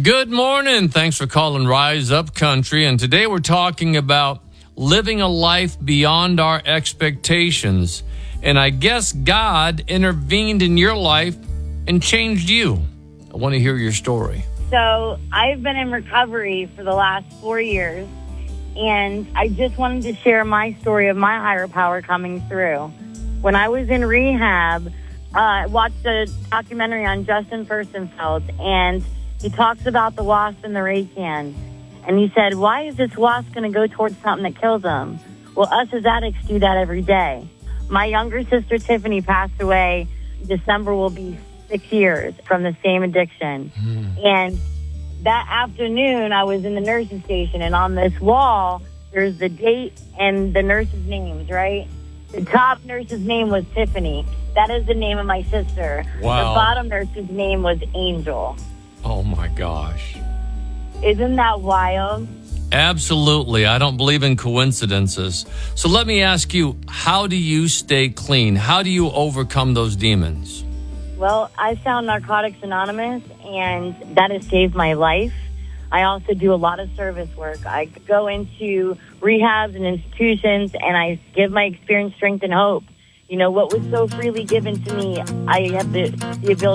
Good morning. Thanks for calling Rise Up Country. And today we're talking about living a life beyond our expectations. And I guess God intervened in your life and changed you. I want to hear your story. So I've been in recovery for the last 4 years, and I just wanted to share my story of my higher power coming through. When I was in rehab, I watched a documentary on Justin Furstenfeld, and he talks about the wasp in the ray can. And he said, why is this wasp going to go towards something that kills them? Well, us as addicts do that every day. My younger sister, Tiffany, passed away. December will be 6 years from the same addiction. And that afternoon, I was in the nurse's station, and on this wall, there's the date and the nurses' names, right? The top nurse's name was Tiffany. That is the name of my sister. Wow. The bottom nurse's name was Angel. Oh, my gosh. Isn't that wild? Absolutely. I don't believe in coincidences. So let me ask you, how do you stay clean? How do you overcome those demons? Well, I found Narcotics Anonymous, and that has saved my life. I also do a lot of service work. I go into rehabs and institutions, and I give my experience strength and hope. You know, what was so freely given to me, I have the ability